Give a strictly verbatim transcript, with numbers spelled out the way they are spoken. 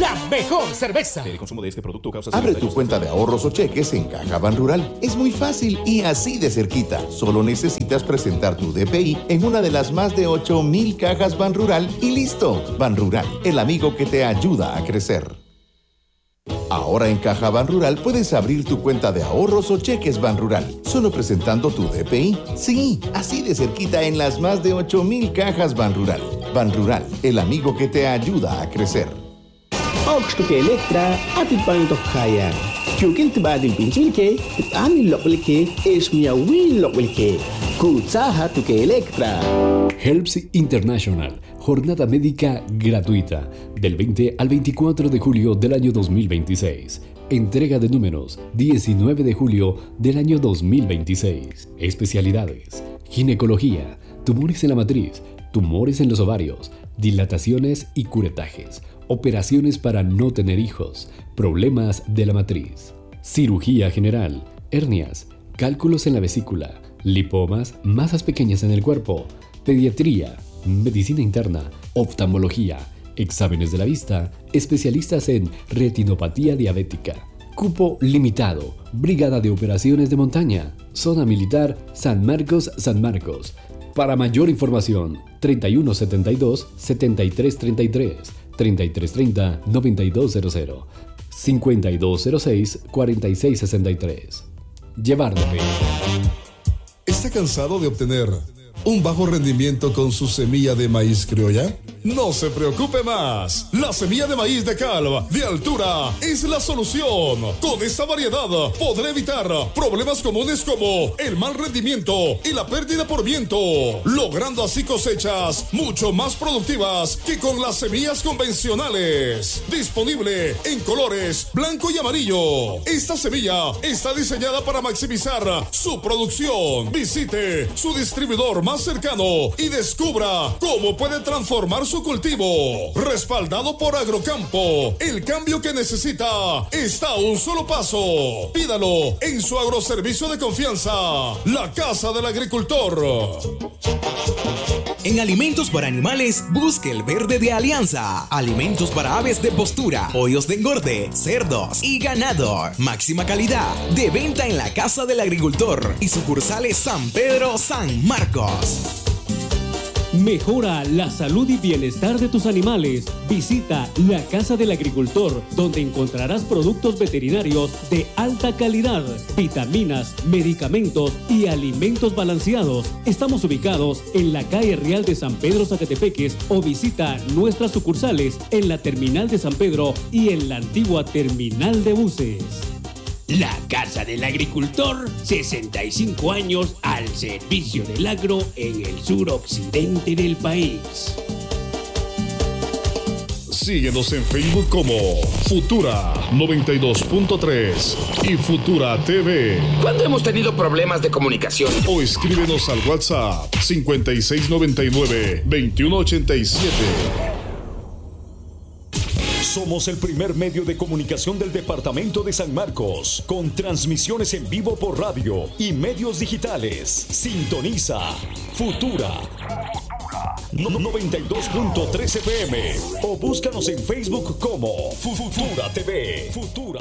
la mejor cerveza. El consumo de este producto causa... Abre tu cuenta de ahorros o cheques en Caja Banrural. Es muy fácil y así de cerquita. Solo necesitas presentar tu D P I en una de las más de ocho mil cajas Banrural y listo. Banrural, el amigo que te ayuda a crecer. Ahora en Caja Banrural puedes abrir tu cuenta de ahorros o cheques Banrural, solo presentando tu D P I. Sí, así de cerquita en las más de ocho mil cajas Banrural. Banrural, el amigo que te ayuda a crecer. Oxtuke Electra, Atipanto Kaya. Chukin Tibadil Pinchilke, Ani Loklike, Esmiawi Loklike. Kutsaha Tuke Electra. Helps International, jornada médica gratuita, del veinte al veinticuatro de julio del año dos mil veintiséis. Entrega de números, diecinueve de julio del año dos mil veintiséis. Especialidades: ginecología, tumores en la matriz, tumores en los ovarios, dilataciones y curetajes, operaciones para no tener hijos, problemas de la matriz, cirugía general, hernias, cálculos en la vesícula, lipomas, masas pequeñas en el cuerpo, pediatría, medicina interna, oftalmología, exámenes de la vista, especialistas en retinopatía diabética. Cupo limitado, Brigada de Operaciones de Montaña, Zona Militar San Marcos, San Marcos. Para mayor información, treinta y uno setenta y dos, setenta y tres treinta y tres, treinta y tres treinta, noventa y dos cero cero, cincuenta y dos cero seis, cuarenta y seis sesenta y tres. Llevarme. ¿Está cansado de obtener un bajo rendimiento con su semilla de maíz criolla? No se preocupe más. La semilla de maíz de Calva de altura es la solución. Con esta variedad podrá evitar problemas comunes como el mal rendimiento y la pérdida por viento, logrando así cosechas mucho más productivas que con las semillas convencionales. Disponible en colores blanco y amarillo. Esta semilla está diseñada para maximizar su producción. Visite su distribuidor más cercano y descubra cómo puede transformar su cultivo. Respaldado por Agrocampo, el cambio que necesita está a un solo paso. Pídalo en su agroservicio de confianza, la Casa del Agricultor. En alimentos para animales, busque el verde de Alianza. Alimentos para aves de postura, pollos de engorde, cerdos y ganado. Máxima calidad. De venta en la Casa del Agricultor y sucursales San Pedro, San Marcos. Mejora la salud y bienestar de tus animales. Visita la Casa del Agricultor, donde encontrarás productos veterinarios de alta calidad, vitaminas, medicamentos y alimentos balanceados. Estamos ubicados en la calle Real de San Pedro Zacatepeques o visita nuestras sucursales en la terminal de San Pedro y en la antigua terminal de buses. La Casa del Agricultor, sesenta y cinco años al servicio del agro en el suroccidente del país. Síguenos en Facebook como Futura noventa y dos punto tres y Futura T V. ¿Cuándo hemos tenido problemas de comunicación? O escríbenos al WhatsApp cincuenta y seis noventa y nueve, veintiuno ochenta y siete. Somos el primer medio de comunicación del departamento de San Marcos, con transmisiones en vivo por radio y medios digitales. Sintoniza Futura noventa y dos punto tres F M o búscanos en Facebook como Futura T V. Futura.